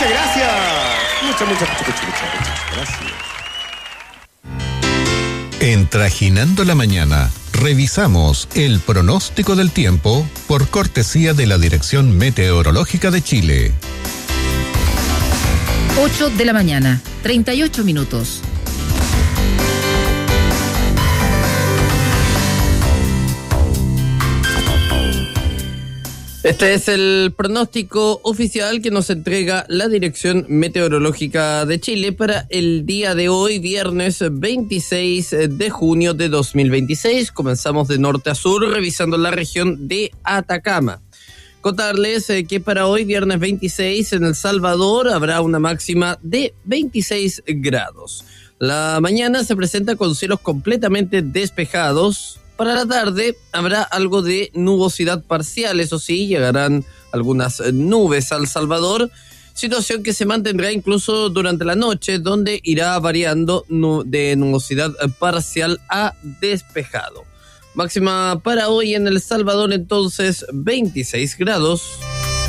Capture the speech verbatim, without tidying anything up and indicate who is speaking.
Speaker 1: Muchas gracias. Muchas, muchas, muchas, muchas, muchas, muchas gracias.
Speaker 2: En Trajinando la Mañana, revisamos el pronóstico del tiempo por cortesía de la Dirección Meteorológica de Chile.
Speaker 3: ocho de la mañana, treinta y ocho minutos.
Speaker 4: Este es el pronóstico oficial que nos entrega la Dirección Meteorológica de Chile para el día de hoy, viernes veintiséis de junio de dos mil veintiséis. Comenzamos de norte a sur, revisando la región de Atacama. Contarles eh, que para hoy, viernes veintiséis, en El Salvador habrá una máxima de veintiséis grados. La mañana se presenta con cielos completamente despejados. Para la tarde habrá algo de nubosidad parcial, eso sí, llegarán algunas nubes a El Salvador, situación que se mantendrá incluso durante la noche, donde irá variando de nubosidad parcial a despejado. Máxima para hoy en El Salvador, entonces, veintiséis grados.